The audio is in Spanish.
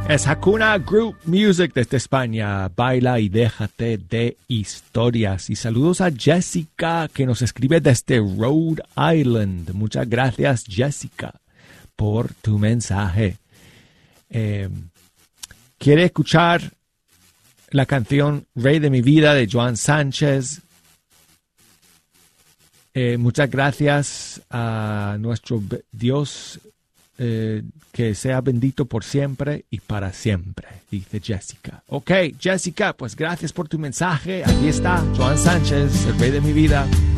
Es Hakuna Group Music desde España. Baila y déjate de historias. Y saludos a Jessica, que nos escribe desde Rhode Island. Muchas gracias, Jessica, por tu mensaje. ¿Quiere escuchar la canción Rey de mi vida de Joan Sánchez? Muchas gracias a nuestro Dios, que sea bendito por siempre y para siempre, dice Jessica. Ok, Jessica, pues gracias por tu mensaje. Aquí está Joan Sánchez, el Rey de mi vida.